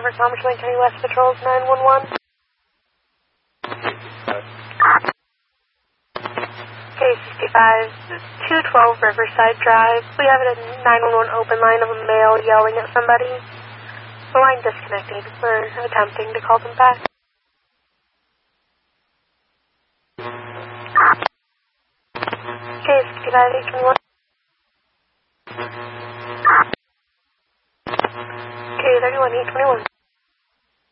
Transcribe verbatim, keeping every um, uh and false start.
River Commerce Lane County West Patrols nine one one. Case sixty-five, two twelve Riverside Drive. We have a nine one one open line of a male yelling at somebody. The line disconnected. We're attempting to call them back. Case sixty-five, eight twenty-one. K thirty-one, eight twenty-one.